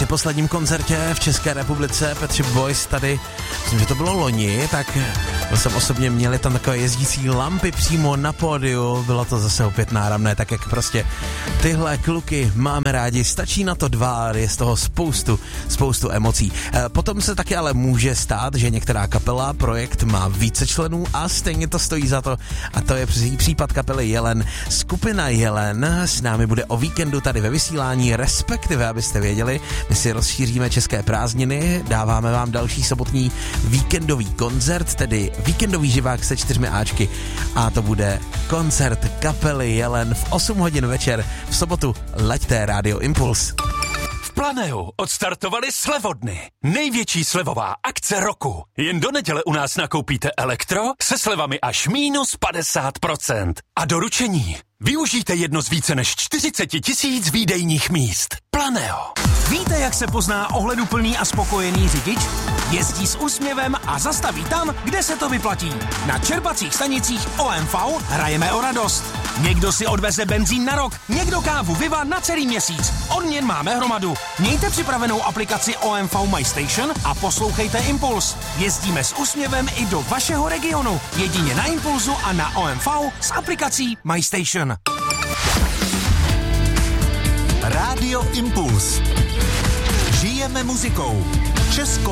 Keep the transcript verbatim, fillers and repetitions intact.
předposledním koncertě v České republice Pet Shop Boys tady, myslím, že to bylo loni, tak jsem osobně měli tam takové jezdící lampy přímo na pódiu, bylo to zase opět náramné, tak jak prostě tyhle kluky máme rádi, stačí na to dva, je z toho spoustu, spoustu emocí. Potom se taky ale může stát, že některá kapela, projekt má více členů a stejně to stojí za to, a to je případ kapely Jelen. Skupina Jelen s námi bude o víkendu tady ve vysílání, respektive, abyste věděli, my si rozšíříme české prázdniny, dáváme vám další sobotní víkendový koncert, tedy víkendový živák se čtyřmi áčky, a to bude koncert kapely Jelen v osm hodin večer v sobotu. Laďte Radio Impuls. V Planeu odstartovali slevodny. Největší slevová akce roku. Jen do neděle u nás nakoupíte elektro se slevami až minus padesát procent. A doručení. Využijte jedno z více než čtyřicet tisíc výdejních míst. Planeo. Víte, jak se pozná ohleduplný a spokojený řidič? Jezdí s úsměvem a zastaví tam, kde se to vyplatí. Na čerpacích stanicích O M V hrajeme o radost. Někdo si odveze benzín na rok, někdo kávu Viva na celý měsíc. Odměn máme hromadu. Mějte připravenou aplikaci O M V My Station a poslouchejte Impuls. Jezdíme s úsměvem i do vašeho regionu. Jedině na Impulzu a na O M V s aplikací My Station. Rádio Impuls. Žijeme muzikou. Česko